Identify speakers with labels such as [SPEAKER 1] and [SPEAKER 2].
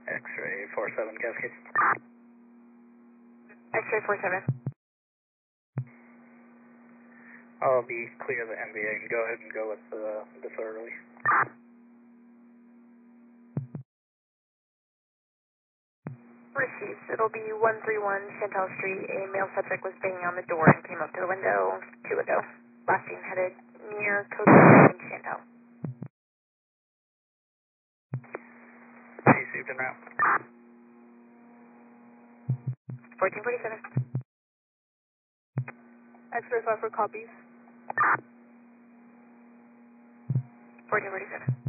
[SPEAKER 1] X-ray 47 Cascade.
[SPEAKER 2] X-ray 47.
[SPEAKER 1] I'll be clear of the MVA and go ahead and go with the disorderly.
[SPEAKER 2] Received. It'll be 131 Chantal Street. A male subject was banging on the door and came up to the window 2 ago. Last seen headed near Code in Chantal.
[SPEAKER 1] Received en route.
[SPEAKER 2] 1447.
[SPEAKER 3] X-ray 5 for copies.
[SPEAKER 2] 1447.